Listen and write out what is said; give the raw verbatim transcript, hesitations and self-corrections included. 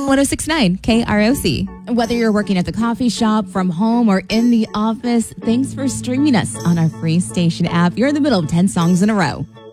one oh six point nine K R O C. Whether you're working at the coffee shop, from home, or in the office, thanks for streaming us on our free station app. You're in the middle of ten songs in a row.